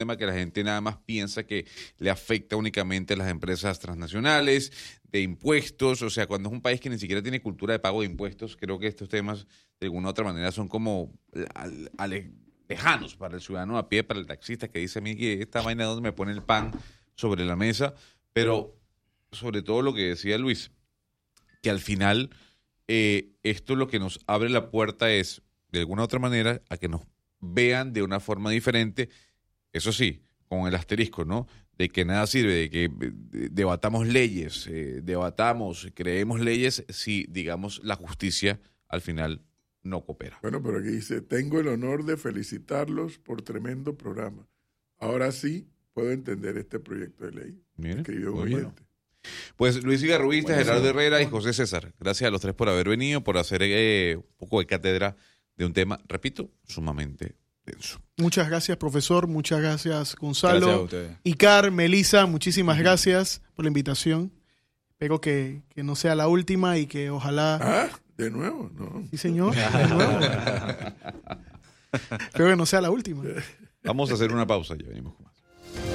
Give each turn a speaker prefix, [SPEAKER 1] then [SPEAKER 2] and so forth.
[SPEAKER 1] tema que la gente nada más piensa que le afecta únicamente a las empresas transnacionales, de impuestos. O sea, cuando es un país que ni siquiera tiene cultura de pago de impuestos, creo que estos temas de alguna u otra manera son como lejanos para el ciudadano a pie, para el taxista que dice a mí que esta vaina donde me pone el pan sobre la mesa. Pero sobre todo lo que decía Luis, que al final esto lo que nos abre la puerta es, de alguna u otra manera, a que nos vean de una forma diferente, eso sí, con el asterisco, ¿no? De que nada sirve, de que debatamos leyes, creemos leyes si, digamos, la justicia al final no coopera.
[SPEAKER 2] Bueno, pero aquí dice, tengo el honor de felicitarlos por tremendo programa. Ahora sí puedo entender este proyecto de ley.
[SPEAKER 1] Mira,
[SPEAKER 2] escribió un
[SPEAKER 1] muy
[SPEAKER 2] oyente.
[SPEAKER 1] bueno. Pues Luis Igarrubista,
[SPEAKER 2] Bueno,
[SPEAKER 1] Gerardo
[SPEAKER 2] sí.
[SPEAKER 1] Herrera y José César, gracias a los tres por haber venido, por hacer un poco de cátedra de un tema, repito, sumamente denso.
[SPEAKER 3] Muchas gracias, profesor. Muchas gracias, Gonzalo.
[SPEAKER 4] Gracias a ustedes.
[SPEAKER 3] Icar, Melissa, muchísimas gracias por la invitación. Espero que no sea la última y que ojalá...
[SPEAKER 2] Ah, de nuevo, no.
[SPEAKER 3] Sí, señor. De nuevo. Espero que no sea la última.
[SPEAKER 1] Vamos a hacer una pausa ya.